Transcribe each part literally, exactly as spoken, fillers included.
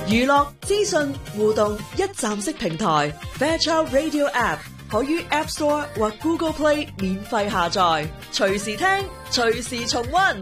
娛樂、資訊、互動一站式平台 Fairchild Radio App 可於 App Store 或 Google Play 免費下載，隨時聽，隨時重溫。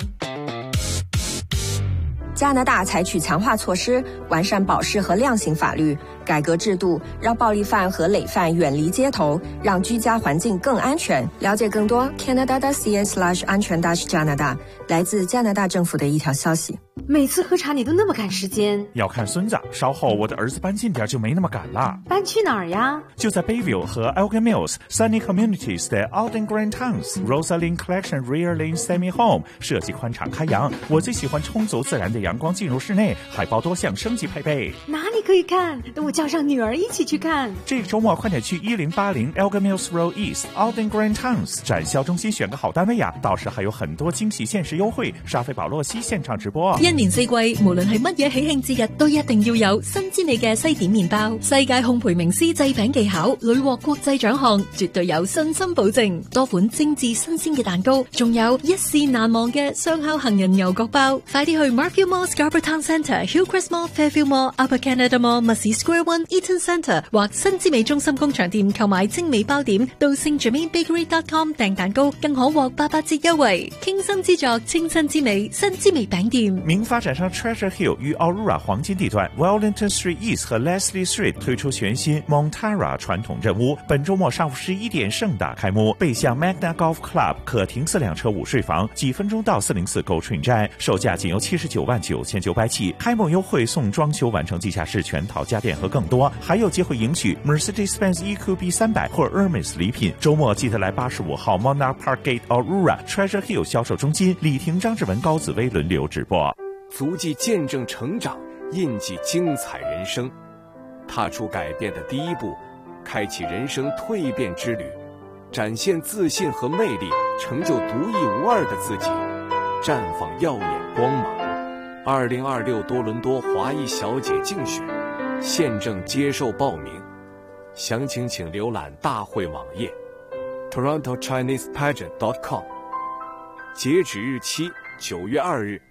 加拿大採取強化措施，完善保釋和量刑法律，改革制度，讓暴力犯和累犯遠離街頭，讓居家環境更安全。了解更多 Canada.ca slash 安全 dash 加拿大，來自加拿大政府的一條消息。 每次喝茶你都那麼趕時間， 要看孫子，稍後我的兒子搬近點就沒那麼趕了。 搬去哪兒呀？ 就在 Bayview 和 Elgin Mills Sunny Communities 的 Alden Green Towns Rosalind Collection Rear Lane Semi Home， 設計寬敞開揚，我最喜歡充足自然的陽光進入室內，海報多項升級配備。 哪裡可以看？等我叫上女兒一起去看。 這個周末快點去一零八零 Elgin Mills Road East Alden Green Towns 展銷中心選個好單位呀，到時還有很多驚喜限時優惠。莎菲寶洛西現場直播。 一年四季，無論係乜嘢喜慶節日，都一定要有新之味嘅西點麵包。世界烘焙名師製餅技巧，屢獲國際獎項，絕對有信心保證。多款精緻新鮮嘅蛋糕，仲有一試難忘嘅雙烤杏仁牛角包。快啲去 Markville Mall Scarborough Town Centre、Hillcrest Mall、Fairfield Mall、Upper Canada Mall、Mussey Square One、Eaton Centre 或新之美中心工場店購買精美包點，到 Saint Germain Bakery dot com 訂蛋糕，更可獲八八折優惠。傾心之作，清新之美，新之美餅店。 名發展商 Treasure Hill 於 Aurora 黃金地段 Wellington Street East 和 Leslie Street 推出全新 Montara 傳統鎮屋，本周末上午十一點盛大開幕。背向 Magna Golf Club 可停四輛車午睡房，幾分鐘到四零四 Go Train 站，售價僅由七十九萬九千九百起。開幕優惠送裝修完成地下室全套家電和更多，還有機會贏取 Mercedes-Benz E Q B 三百或 Hermes 禮品。周末記得來八十五號 Monarch Park Gate Aurora Treasure Hill 銷售中心，李婷、張志文、高子薇輪流直播。 足跡見證成長，印記精彩人生，踏出改變的第一步，開啟人生蛻變之旅，展現自信和魅力，成就獨一無二的自己，綻放耀眼光芒。二零二六多倫多華裔小姐競選現正接受報名，詳情請瀏覽大會網頁 Toronto Chinese Pageant dot com， 截止日期九月二日。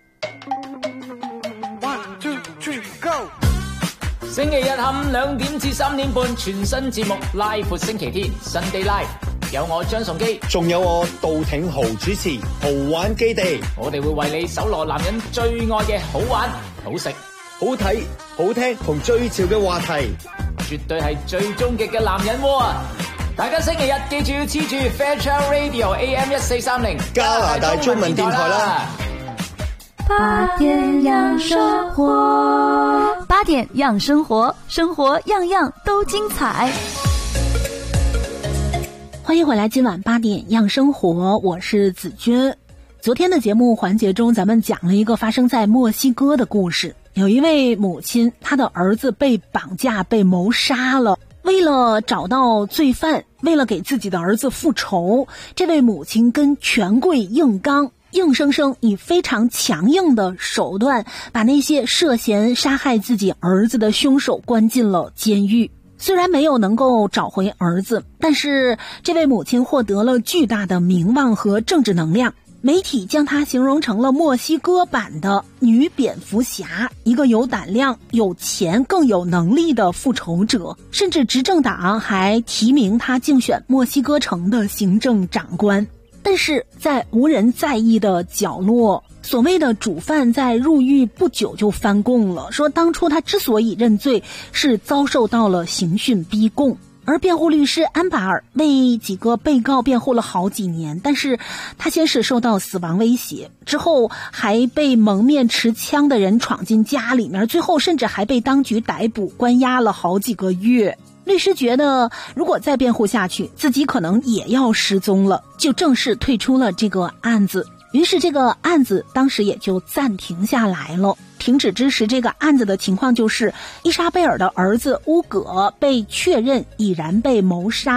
星期日下午兩點至三點半，全新節目拉闊星期天 Sunday Live， 有我張崇基， 仲有我杜挺豪主持豪玩基地。 我哋會為你搜羅男人最愛嘅好玩、好食、 好睇、好聽同最潮嘅話題， 絕對係最終極嘅男人窩啊！大家星期日記住要黐住 Fairchild Radio A M 一四三零加拿大中文電台啦。 八點樣生活，八點樣生活，生活樣樣都精彩。 歡迎回來，今晚八點樣生活，我是子君。昨天的節目環節中，咱們講了一個發生在墨西哥的故事。有一位母親，她的兒子被綁架、被謀殺了。為了找到罪犯，為了給自己的兒子復仇，這位母親跟權貴硬剛，硬生生以非常強硬的手段，把那些涉嫌殺害自己兒子的兇手關進了監獄。雖然沒有能夠找回兒子，但是這位母親獲得了巨大的名望和政治能量。媒體將她形容成了墨西哥版的女蝙蝠俠，一個有膽量、有錢、更有能力的復仇者。甚至執政黨還提名她競選墨西哥城的行政長官。但是在無人在意的角落，所謂的主犯在入獄不久就翻供了，說當初他之所以認罪是遭受到了刑訊逼供。而辯護律師安巴爾為幾個被告辯護了好幾年，但是他先是受到死亡威脅，之後還被蒙面持槍的人闖進家裡面，最後甚至還被當局逮捕關押了好幾個月。律師覺得如果再辯護下去，自己可能也要失蹤了，就正式退出了這個案子。於是這個案子當時也就暫停下來了。停止之時，這個案子的情況就是伊莎貝爾的兒子烏葛被確認已然被謀殺。